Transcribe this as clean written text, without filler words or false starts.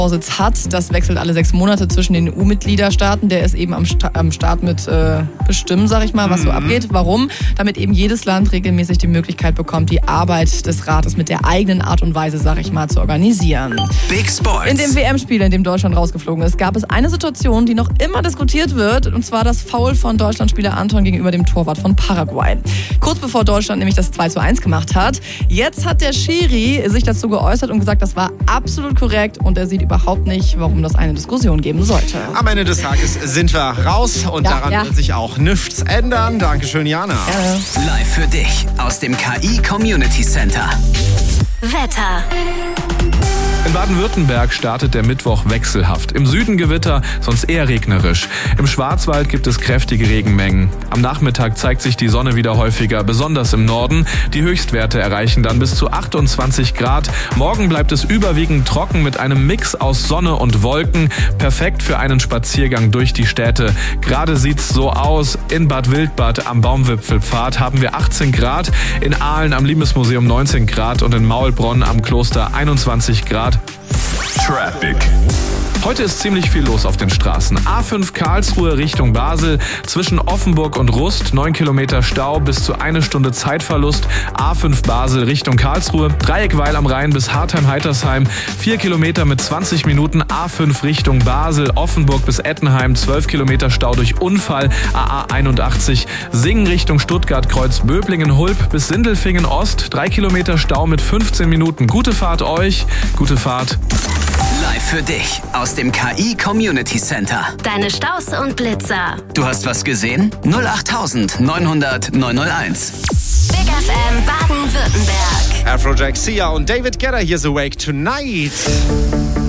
Vorsitz hat. Das wechselt alle 6 Monate zwischen den EU-Mitgliederstaaten. Der ist eben am Start mit bestimmen, sag ich mal, was so abgeht. Warum? Damit eben jedes Land regelmäßig die Möglichkeit bekommt, die Arbeit des Rates mit der eigenen Art und Weise, sag ich mal, zu organisieren. Big Sports. In dem WM-Spiel, in dem Deutschland rausgeflogen ist, gab es eine Situation, die noch immer diskutiert wird, und zwar das Foul von Deutschlandspieler Anton gegenüber dem Torwart von Paraguay. Kurz bevor Deutschland nämlich das 2:1 gemacht hat. Jetzt hat der Schiri sich dazu geäußert und gesagt, das war absolut korrekt und er sieht überhaupt nicht, warum das eine Diskussion geben sollte. Am Ende des Tages sind wir raus und daran wird sich auch nichts ändern. Dankeschön, Jana. Live für dich aus dem KI Community Center. Wetter. In Baden-Württemberg startet der Mittwoch wechselhaft. Im Süden Gewitter, sonst eher regnerisch. Im Schwarzwald gibt es kräftige Regenmengen. Am Nachmittag zeigt sich die Sonne wieder häufiger, besonders im Norden. Die Höchstwerte erreichen dann bis zu 28 Grad. Morgen bleibt es überwiegend trocken mit einem Mix aus Sonne und Wolken. Perfekt für einen Spaziergang durch die Städte. Gerade sieht's so aus. In Bad Wildbad am Baumwipfelpfad haben wir 18 Grad. In Aalen am Liebesmuseum 19 Grad und in Maulbronn am Kloster 21 Grad. Traffic. Heute ist ziemlich viel los auf den Straßen. A5 Karlsruhe Richtung Basel, zwischen Offenburg und Rust, 9 Kilometer Stau bis zu 1 Stunde Zeitverlust. A5 Basel Richtung Karlsruhe, Dreieck Weil am Rhein bis Hartheim-Heitersheim, 4 Kilometer mit 20 Minuten. A5 Richtung Basel, Offenburg bis Ettenheim, 12 Kilometer Stau durch Unfall. AA 81, Singen Richtung Stuttgart, Kreuz Böblingen, Hulb bis Sindelfingen Ost, 3 Kilometer Stau mit 15 Minuten. Gute Fahrt euch, gute Fahrt. Live für dich aus dem KI Community Center. Deine Staus und Blitzer. Du hast was gesehen? 08000 900 901. Big FM Baden-Württemberg. Afrojack, Sia und David Guetta, here's Awake Tonight.